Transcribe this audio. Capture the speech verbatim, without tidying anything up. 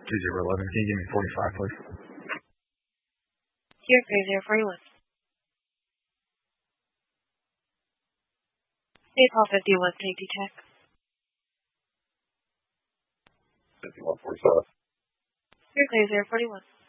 two zero eleven. Can you give me forty-five, please? Here, three zero forty-one. April fifty-one, safety check. fifty-one forty-five. Here, clear zero forty-one.